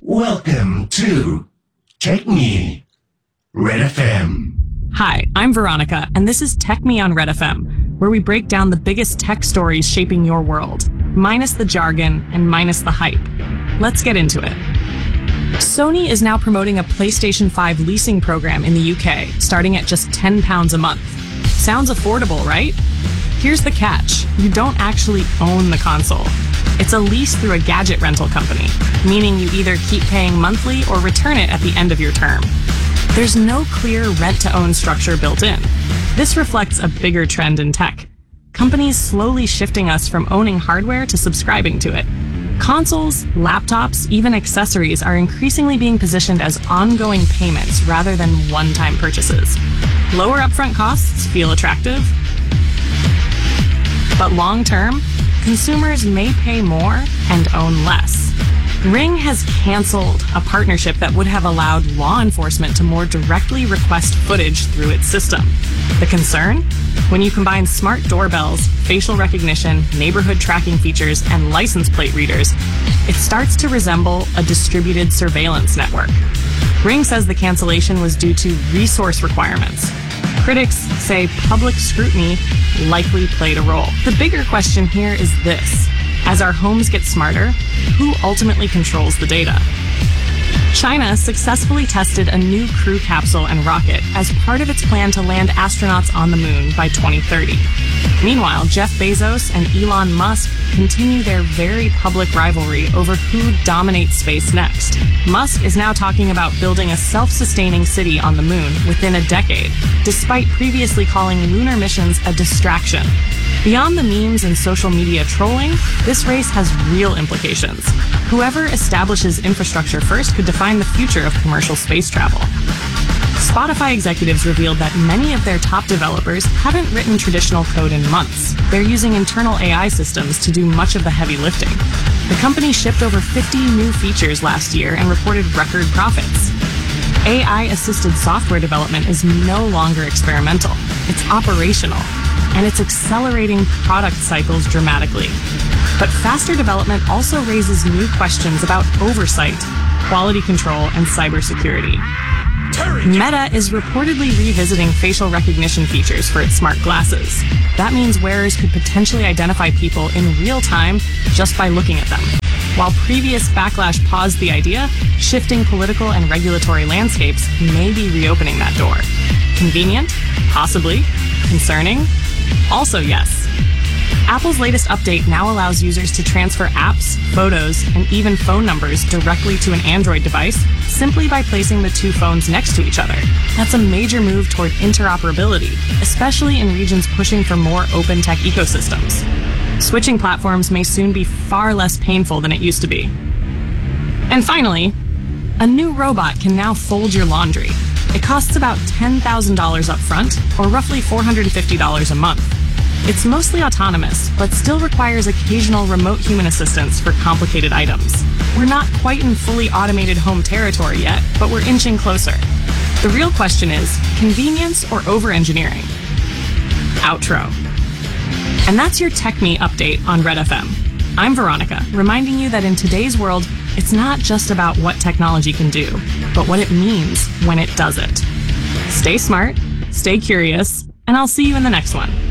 Welcome to Tech Me, Red FM. Hi, I'm Veronica, and this is Tech Me on Red FM, where we break down the biggest tech stories shaping your world, minus the jargon and minus the hype. Let's get into it. Sony is now promoting a PlayStation 5 leasing program in the UK, starting at just £10 a month. Sounds affordable, right? Here's the catch. You don't actually own the console. It's a lease through a gadget rental company, meaning you either keep paying monthly or return it at the end of your term. There's no clear rent-to-own structure built in. This reflects a bigger trend in tech. Companies slowly shifting us from owning hardware to subscribing to it. Consoles, laptops, even accessories are increasingly being positioned as ongoing payments rather than one-time purchases. Lower upfront costs feel attractive, but long-term, consumers may pay more and own less. Ring has canceled a partnership that would have allowed law enforcement to more directly request footage through its system. The concern? When you combine smart doorbells, facial recognition, neighborhood tracking features, and license plate readers, it starts to resemble a distributed surveillance network. Ring says the cancellation was due to resource requirements. Critics say public scrutiny likely played a role. The bigger question here is this. As our homes get smarter, who ultimately controls the data? China successfully tested a new crew capsule and rocket as part of its plan to land astronauts on the moon by 2030. Meanwhile, Jeff Bezos and Elon Musk continue their very public rivalry over who dominates space next. Musk is now talking about building a self-sustaining city on the moon within a decade, despite previously calling lunar missions a distraction. Beyond the memes and social media trolling, this race has real implications. Whoever establishes infrastructure first could define the future of commercial space travel. Spotify executives revealed that many of their top developers haven't written traditional code in months. They're using internal AI systems to do much of the heavy lifting. The company shipped over 50 new features last year and reported record profits. AI-assisted software development is no longer experimental. It's operational, and it's accelerating product cycles dramatically. But faster development also raises new questions about oversight, quality control, and cybersecurity. Meta is reportedly revisiting facial recognition features for its smart glasses. That means wearers could potentially identify people in real time just by looking at them. While previous backlash paused the idea, shifting political and regulatory landscapes may be reopening that door. Convenient? Possibly. Concerning? Also yes. Apple's latest update now allows users to transfer apps, photos, and even phone numbers directly to an Android device simply by placing the two phones next to each other. That's a major move toward interoperability, especially in regions pushing for more open tech ecosystems. Switching platforms may soon be far less painful than it used to be. And finally, a new robot can now fold your laundry. It costs about $10,000 up front, or roughly $450 a month. It's mostly autonomous, but still requires occasional remote human assistance for complicated items. We're not quite in fully automated home territory yet, but we're inching closer. The real question is, convenience or over-engineering? Outro. And that's your Tech Me update on Red FM. I'm Veronica, reminding you that in today's world, it's not just about what technology can do, but what it means when it does it. Stay smart, stay curious, and I'll see you in the next one.